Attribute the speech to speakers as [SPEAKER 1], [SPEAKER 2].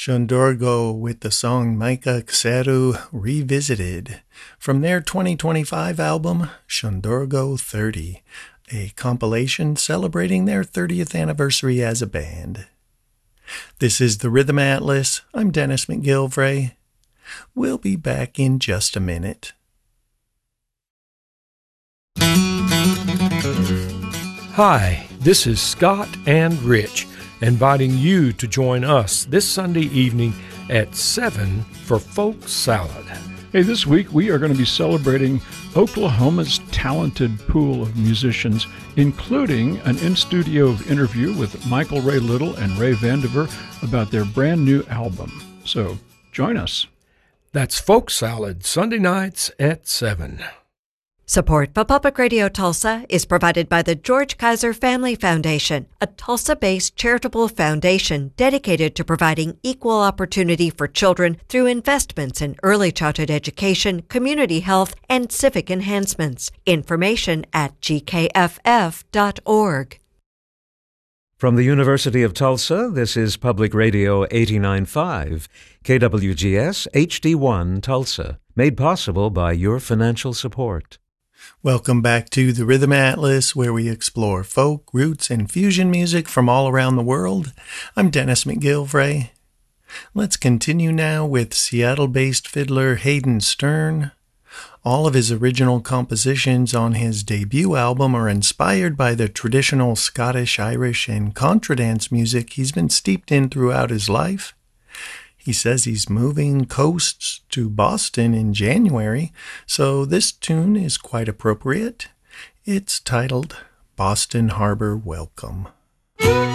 [SPEAKER 1] Shundorgo with the song Maika Kseru Revisited from their 2025 album Shundorgo 30, a compilation celebrating their 30th anniversary as a band. This is the Rhythm Atlas. I'm Dennis McGilvray. We'll be back in just a minute.
[SPEAKER 2] Hi, this is Scott and Rich, inviting you to join us this Sunday evening at 7 for Folk Salad.
[SPEAKER 3] Hey, this week we are going to be celebrating Oklahoma's talented pool of musicians, including an in-studio interview with Michael Ray Little and Ray Vandiver about their brand new album. So, join us.
[SPEAKER 2] That's Folk Salad, Sunday nights at 7.
[SPEAKER 4] Support for Public Radio Tulsa is provided by the George Kaiser Family Foundation, a Tulsa-based charitable foundation dedicated to providing equal opportunity for children through investments in early childhood education, community health, and civic enhancements. Information at gkff.org.
[SPEAKER 5] From the University of Tulsa, this is Public Radio 89.5, KWGS HD1 Tulsa, made possible by your financial support.
[SPEAKER 1] Welcome back to the Rhythm Atlas, where we explore folk, roots, and fusion music from all around the world. I'm Dennis McGilvray. Let's continue now with Seattle-based fiddler Hayden Stern. All of his original compositions on his debut album are inspired by the traditional Scottish, Irish, and contradance music he's been steeped in throughout his life. He says he's moving coasts to Boston in January, so this tune is quite appropriate. It's titled Boston Harbor Welcome.